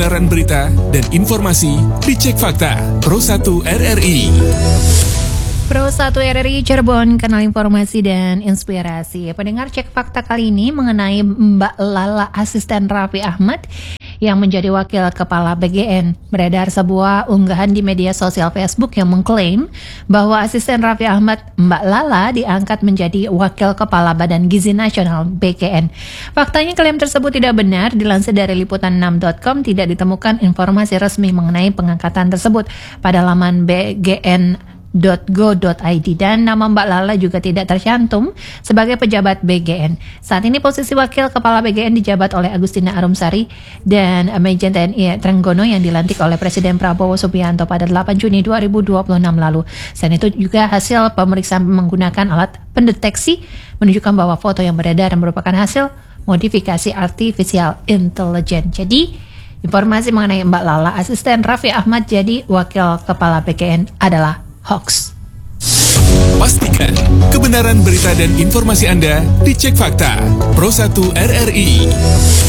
kebenaran berita dan informasi dicek fakta. Pro 1 RRI. Pro 1 RRI Cirebon, kanal informasi dan inspirasi. Pendengar, cek fakta kali ini mengenai Mbak Lala, asisten Raffi Ahmad yang menjadi wakil kepala BGN. Beredar sebuah unggahan di media sosial Facebook yang mengklaim bahwa asisten Raffi Ahmad, Mbak Lala, diangkat menjadi wakil kepala Badan Gizi Nasional BGN. Faktanya klaim tersebut tidak benar. Dilansir dari liputan6.com, tidak ditemukan informasi resmi mengenai pengangkatan tersebut pada laman bgn.go.id, dan nama Mbak Lala juga tidak tercantum sebagai pejabat BGN. Saat ini posisi wakil kepala BGN dijabat oleh Agustina Arumsari dan Majen TNI Trenggono yang dilantik oleh Presiden Prabowo Subianto pada 8 Juni 2026 lalu. Selain itu juga hasil pemeriksaan menggunakan alat pendeteksi menunjukkan bahwa foto yang beredar merupakan hasil modifikasi artificial intelligence. Jadi informasi mengenai Mbak Lala, asisten Raffi Ahmad jadi wakil kepala BGN adalah hoax. Pastikan kebenaran berita dan informasi Anda dicek fakta. Pro 1 RRI.